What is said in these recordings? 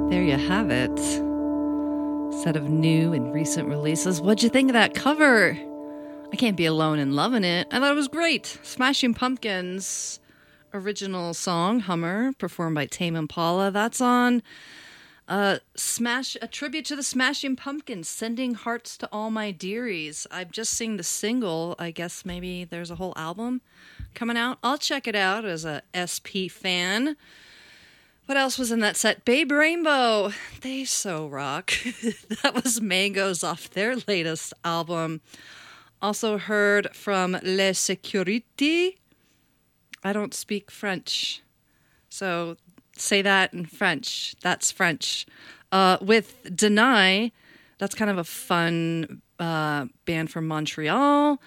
There you have it. Set of new and recent releases. What'd you think of that cover? I can't be alone in loving it. I thought it was great. Smashing Pumpkins' original song, Hummer, performed by Tame Impala. That's on a tribute to the Smashing Pumpkins, Sending Hearts to All My Dearies. I've just seen the single. I guess maybe there's a whole album coming out. I'll check it out as a SP fan. What else was in that set? Babe Rainbow. They so rock. That was Mangoes off their latest album. Also heard from Les Securités. I don't speak French, so say that in French. That's French. With Deny. That's kind of a fun band from Montreal.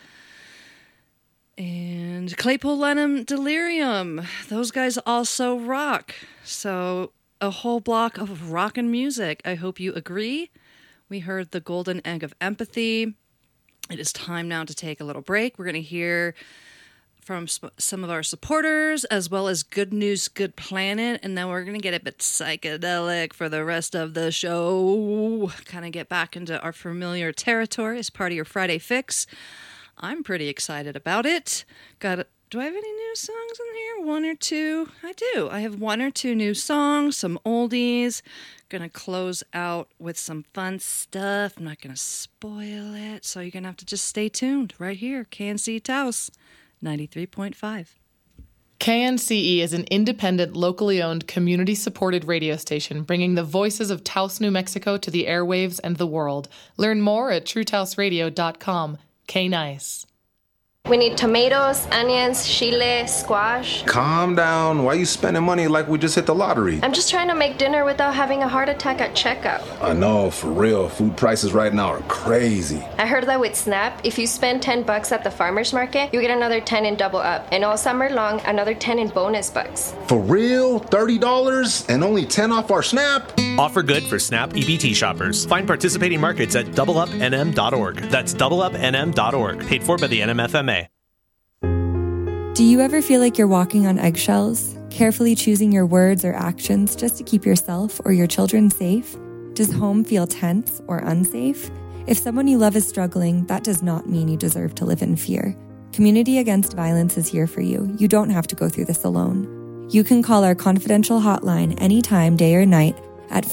And Claypool Lennon Delirium. Those guys also rock. So a whole block of rockin' music. I hope you agree. We heard The Golden Egg of Empathy. It is time now to take a little break. We're going to hear from some of our supporters, as well as Good News, Good Planet. And then we're going to get a bit psychedelic for the rest of the show. Kind of get back into our familiar territory as part of your Friday Fix. I'm pretty excited about it. Do I have any new songs in here? One or two? I do. I have one or two new songs, some oldies. Gonna close out with some fun stuff. I'm not gonna spoil it, so you're gonna have to just stay tuned right here. KNC Taos, 93.5. KNCE is an independent, locally owned, community-supported radio station bringing the voices of Taos, New Mexico to the airwaves and the world. Learn more at truetaosradio.com. K-Nice. We need tomatoes, onions, chile, squash. Calm down. Why are you spending money like we just hit the lottery? I'm just trying to make dinner without having a heart attack at checkout. I know, for real. Food prices right now are crazy. I heard that with SNAP, if you spend $10 at the farmer's market, you get another 10 in double up. And all summer long, another 10 in bonus bucks. For real? $30 and only 10 off our SNAP? Offer good for SNAP EBT shoppers. Find participating markets at doubleupnm.org. That's doubleupnm.org. Paid for by the NMFMA. Do you ever feel like you're walking on eggshells, carefully choosing your words or actions just to keep yourself or your children safe? Does home feel tense or unsafe? If someone you love is struggling, that does not mean you deserve to live in fear. Community Against Violence is here for you. You don't have to go through this alone. You can call our confidential hotline anytime, day or night, at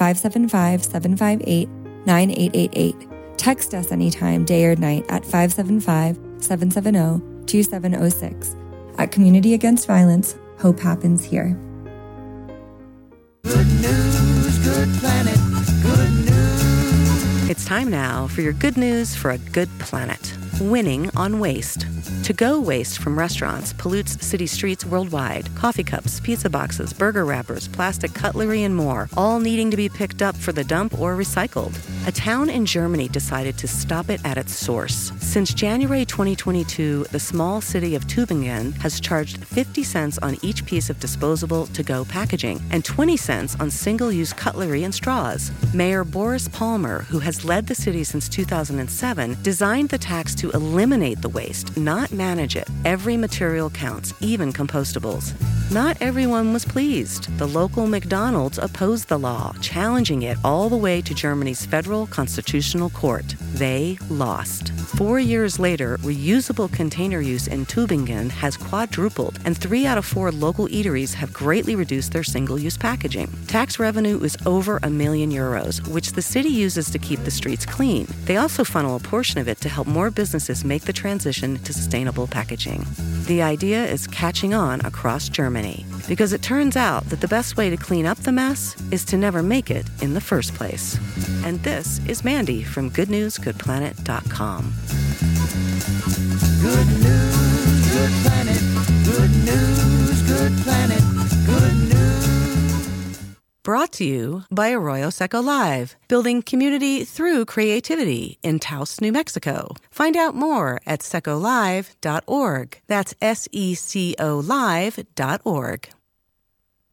575-758-9888. Text us anytime, day or night, at 575-770-2706. At Community Against Violence, hope happens here. Good news, good planet, good news. It's time now for your good news for a good planet. Winning on waste. To-go waste from restaurants pollutes city streets worldwide. Coffee cups, pizza boxes, burger wrappers, plastic cutlery, and more, all needing to be picked up for the dump or recycled. A town in Germany decided to stop it at its source. Since January 2022, the small city of Tübingen has charged 50 cents on each piece of disposable to-go packaging and 20 cents on single-use cutlery and straws. Mayor Boris Palmer, who has led the city since 2007, designed the tax to eliminate the waste, not manage it. Every material counts, even compostables. Not everyone was pleased. The local McDonald's opposed the law, challenging it all the way to Germany's federal constitutional court. They lost. 4 years later, reusable container use in Tübingen has quadrupled, and 3 out of 4 local eateries have greatly reduced their single-use packaging. Tax revenue is over €1 million, which the city uses to keep the streets clean. They also funnel a portion of it to help more businesses make the transition to sustainable packaging. The idea is catching on across Germany, because it turns out that the best way to clean up the mess is to never make it in the first place. And this is Mandy from GoodNewsGoodPlanet.com. Good news, good planet. Good news, good planet. Good news. Brought to you by Arroyo Seco Live, building community through creativity in Taos, New Mexico. Find out more at secolive.org. That's SECOlive.org.